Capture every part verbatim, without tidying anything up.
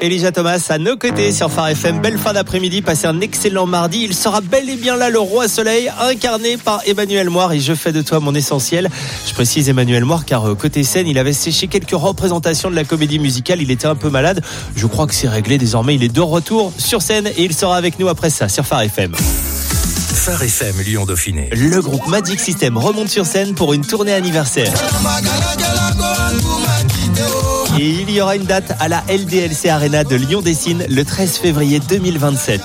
Elijah Thomas à nos côtés sur Phare F M. Belle fin d'après-midi, passez un excellent mardi. Il sera bel et bien là, le roi soleil, incarné par Emmanuel Moir et Je fais de toi mon essentiel. Je précise Emmanuel Moir car côté scène, il avait séché quelques représentations de la comédie musicale. Il était un peu malade. Je crois que c'est réglé désormais. Il est de retour sur scène et il sera avec nous après ça sur Phare F M. Phare F M Lyon Dauphiné. Le groupe Magic System remonte sur scène pour une tournée anniversaire. Et il y aura une date à la L D L C Arena de Lyon-Dessines le treize février deux mille vingt-sept.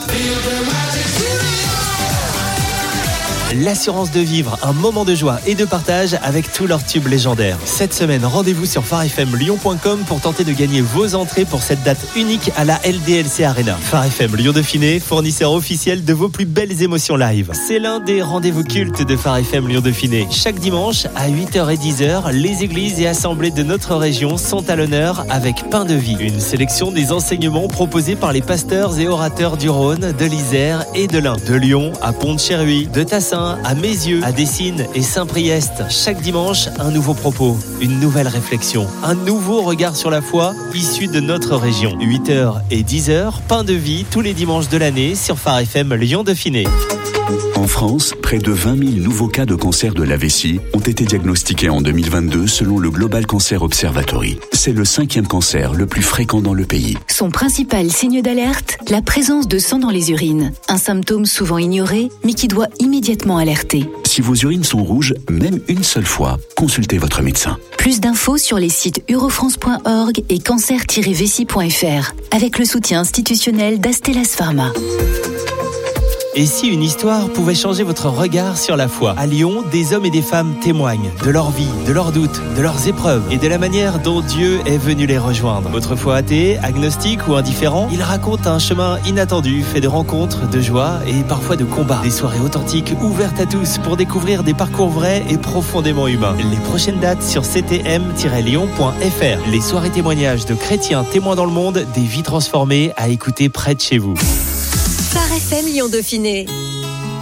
L'assurance de vivre un moment de joie et de partage avec tous leurs tubes légendaires. Cette semaine, rendez-vous sur phare f m lyon point com pour tenter de gagner vos entrées pour cette date unique à la L D L C Arena. Phare F M Lyon Dauphiné, fournisseur officiel de vos plus belles émotions live. C'est l'un des rendez-vous cultes de Phare F M Lyon Dauphiné. Chaque dimanche à huit heures et dix heures, les églises et assemblées de notre région sont à l'honneur avec Pain de vie. Une sélection des enseignements proposés par les pasteurs et orateurs du Rhône, de l'Isère et de l'Ain. De Lyon à Pont-de-Chéruy, de Tassin à Mézieux, à Dessines et Saint-Priest. Chaque dimanche, un nouveau propos, une nouvelle réflexion, un nouveau regard sur la foi issu de notre région. huit heures et dix heures, Pain de vie tous les dimanches de l'année sur Phare F M Lyon Dauphiné. En France, près de vingt mille nouveaux cas de cancer de la vessie ont été diagnostiqués en deux mille vingt-deux selon le Global Cancer Observatory. C'est le cinquième cancer le plus fréquent dans le pays. Son principal signe d'alerte, la présence de sang dans les urines. Un symptôme souvent ignoré, mais qui doit immédiatement alerter. Si vos urines sont rouges, même une seule fois, consultez votre médecin. Plus d'infos sur les sites eurofrance point org et cancer tiret vessie point f r, avec le soutien institutionnel d'Astellas Pharma. Et si une histoire pouvait changer votre regard sur la foi? À Lyon, des hommes et des femmes témoignent de leur vie, de leurs doutes, de leurs épreuves et de la manière dont Dieu est venu les rejoindre. Autrefois athée, agnostique ou indifférent, ils racontent un chemin inattendu fait de rencontres, de joie et parfois de combats. Des soirées authentiques ouvertes à tous pour découvrir des parcours vrais et profondément humains. Les prochaines dates sur c t m tiret lyon point f r. Les soirées témoignages de chrétiens témoins dans le monde, des vies transformées à écouter près de chez vous. Phare F M Lyon Dauphiné.